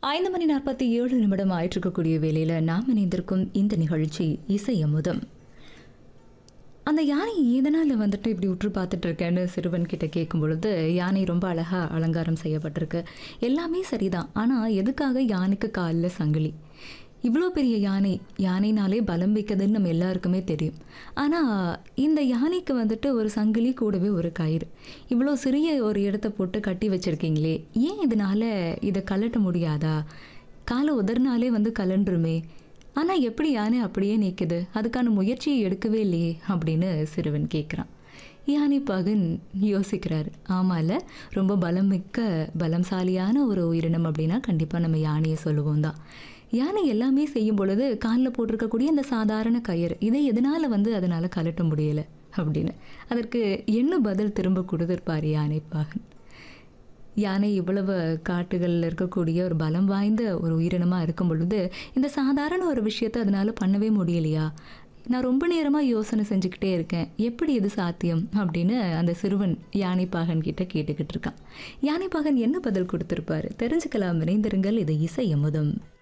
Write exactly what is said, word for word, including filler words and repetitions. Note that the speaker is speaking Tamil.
ஐந்து மணி நாற்பத்தி ஏழு நிமிடம் ஆயிட்டிருக்கக்கூடிய வேளையில் நாம் இணைந்திருக்கும் இந்த நிகழ்ச்சி இசை அமுதம். அந்த யானை எதனால் வந்துட்டு இப்படி உற்று பார்த்துட்டு இருக்கேன்னு சிறுவன் கிட்ட கேட்கும் பொழுது, யானை ரொம்ப அழகாக அலங்காரம் செய்யப்பட்டிருக்கு, எல்லாமே சரிதான், ஆனால் எதுக்காக யானைக்கு காலில் சங்கிலி? இவ்வளோ பெரிய யானை, யானைனாலே பலம் வைக்குதுன்னு நம்ம எல்லாருக்குமே தெரியும். ஆனால் இந்த யானைக்கு வந்துட்டு ஒரு சங்கிலி கூடவே ஒரு கயிறு, இவ்வளோ சிறிய ஒரு இடத்த போட்டு கட்டி வச்சுருக்கீங்களே, ஏன் இதனால் இதை கழட்ட முடியாதா? காலை உதறினாலே வந்து கலண்டுருமே, ஆனால் எப்படி யானை அப்படியே நிற்குது? அதுக்கான முயற்சியை எடுக்கவே இல்லையே அப்படின்னு சிறுவன் கேட்குறான். யானை பாகன் யோசிக்கிறாரு. ஆமால, ரொம்ப பலம் மிக்க பலம்சாலியான ஒரு உயிரினம் அப்படின்னா கண்டிப்பாக நம்ம யானையை சொல்லுவோம் தான். யானை எல்லாமே செய்யும் பொழுது காலில் போட்டிருக்கக்கூடிய அந்த சாதாரண கயிறு, இதை எதனால் வந்து அதனால் கழட்ட முடியலை அப்படின்னு அதற்கு என்ன பதில் திரும்ப கொடுத்துருப்பார் யானை பாகன். யானை இவ்வளவு காட்டுகளில் இருக்கக்கூடிய ஒரு பலம் வாய்ந்த ஒரு உயிரினமாக இருக்கும் பொழுது இந்த சாதாரண ஒரு விஷயத்தை அதனால் பண்ணவே முடியலையா? நான் ரொம்ப நேரமாக யோசனை செஞ்சுக்கிட்டே இருக்கேன், எப்படி இது சாத்தியம் அப்படின்னு அந்த சிறுவன் யானைப்பாகன் கிட்ட கேட்டுக்கிட்டு இருக்கான். யானைப்பாகன் என்ன பதில் கொடுத்துருப்பாரு தெரிஞ்சுக்கலாம். இணைந்திருங்கள். இது இசை அமுதம்.